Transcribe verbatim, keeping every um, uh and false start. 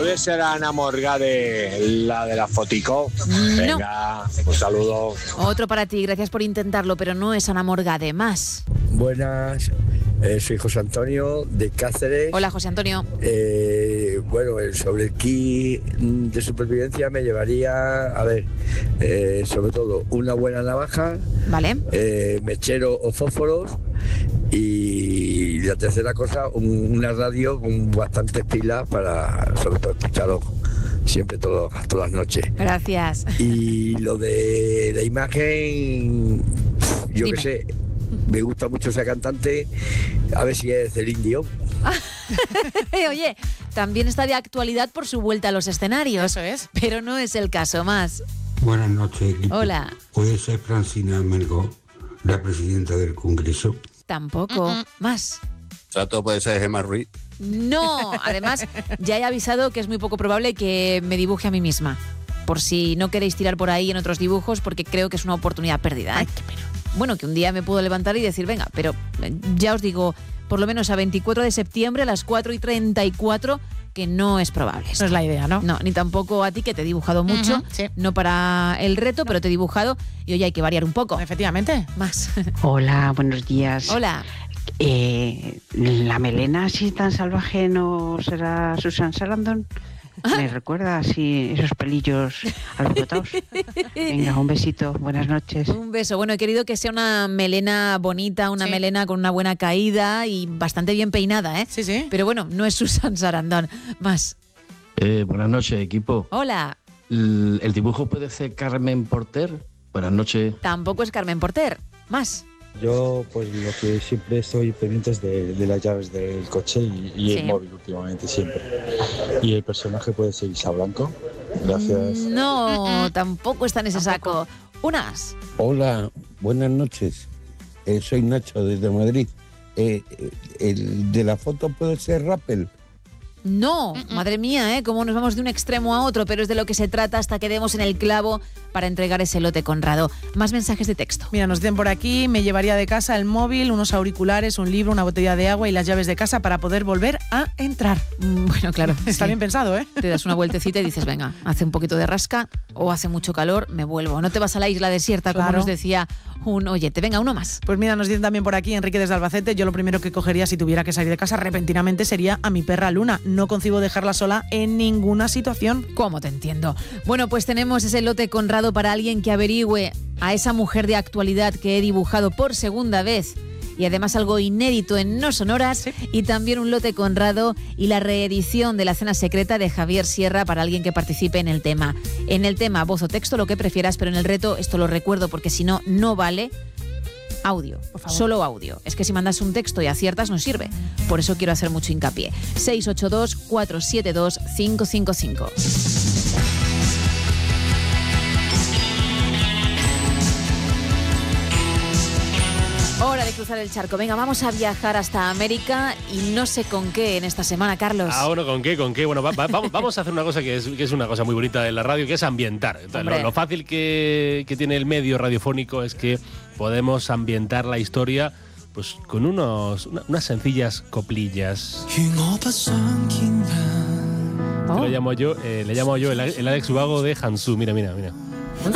¿Puede ser Ana Morgade, la de la fotico? Venga, un saludo. Otro para ti, gracias por intentarlo, pero no es Ana Morgade, más. Buenas, eh, soy José Antonio de Cáceres. Hola, José Antonio. Eh, bueno, eh, sobre el kit de supervivencia me llevaría, a ver, eh, sobre todo una buena navaja, Vale. eh, mechero o fósforos, y la tercera cosa, un, una radio con bastantes pilas para, sobre todo, escucharlo siempre todo, todas las noches. Gracias. Y lo de la imagen, yo Dime. qué sé, me gusta mucho esa cantante, a ver si es del indio. Oye, también está de actualidad por su vuelta a los escenarios. Eso es. Pero no es el caso, más. Buenas noches, equipo. Hola. ¿Puede ser Francina Melgo, la presidenta del Congreso? Tampoco, Mm-mm. más. O sea, todo puede ser Gemma Ruiz. No, además ya he avisado que es muy poco probable que me dibuje a mí misma. Por si no queréis tirar por ahí en otros dibujos, porque creo que es una oportunidad perdida, ¿eh? Ay, qué pena. Bueno, que un día me puedo levantar y decir, venga, pero eh, ya os digo, por lo menos a veinticuatro de septiembre a las cuatro y treinta y cuatro, que no es probable esto. No es la idea, ¿no? No, ni tampoco a ti, que te he dibujado mucho, Ujú, sí. no para el reto, pero te he dibujado y hoy hay que variar un poco. Efectivamente. Más. Hola, buenos días. Hola. Eh, ¿La melena así tan salvaje no será Susan Sarandon? ¿Me recuerda así esos pelillos alborotados? Venga, un besito, buenas noches. Un beso. Bueno, he querido que sea una melena bonita, una Sí. melena con una buena caída y bastante bien peinada, ¿eh? Sí, sí. Pero bueno, no es Susan Sarandon. Más. Eh, buenas noches, equipo. Hola. L- ¿El dibujo puede ser Carmen Porter? Buenas noches. Tampoco es Carmen Porter. Más. Yo, pues lo que siempre estoy pendiente es de, de las llaves del coche y, y Sí. el móvil últimamente, siempre. Y el personaje puede ser Isa Blanco. Gracias. No, tampoco está en ese saco. Unas. Hola, buenas noches. Eh, soy Nacho desde Madrid. Eh, eh, ¿El de la foto puede ser Rappel? No, madre mía, ¿eh? Cómo nos vamos de un extremo a otro, pero es de lo que se trata hasta que demos en el clavo para entregar ese lote Conrado. Más mensajes de texto. Mira, nos dicen por aquí, me llevaría de casa el móvil, unos auriculares, un libro, una botella de agua y las llaves de casa para poder volver a entrar. Mm, Bueno, claro. Está sí. bien pensado, ¿eh? Te das una vueltecita y dices, venga, hace un poquito de rasca o hace mucho calor, me vuelvo. No te vas a la isla desierta, como Claro. nos decía un oyente. Venga, uno más. Pues mira, nos dicen también por aquí, Enrique desde Albacete, yo lo primero que cogería si tuviera que salir de casa repentinamente sería a mi perra Luna. No concibo dejarla sola en ninguna situación. ¿Cómo te entiendo? Bueno, pues tenemos ese lote Conrado para alguien que averigüe a esa mujer de actualidad que he dibujado por segunda vez. Y además algo inédito en No Sonoras, Sí. y también un lote Conrado y la reedición de La Cena Secreta de Javier Sierra para alguien que participe en el tema. En el tema, voz o texto, lo que prefieras, pero en el reto, esto lo recuerdo porque si no, no vale. Audio, Por favor. solo audio. Es que si mandas un texto y aciertas no sirve. Por eso quiero hacer mucho hincapié. seis ocho dos, cuatro siete dos, cinco cinco cinco. Hora de cruzar el charco. Venga, vamos a viajar hasta América y no sé con qué en esta semana, Carlos. Ah, bueno, ¿con qué? ¿Con qué? Bueno, va- va- vamos, vamos a hacer una cosa que es, que es una cosa muy bonita de la radio, que es ambientar. Entonces, lo, Hombre. lo fácil que, que tiene el medio radiofónico es que podemos ambientar la historia pues con unos, una- unas sencillas coplillas. Oh. Le llamo yo, eh, le llamo yo el, el Alex Ubago de Hansu. Mira, mira, mira.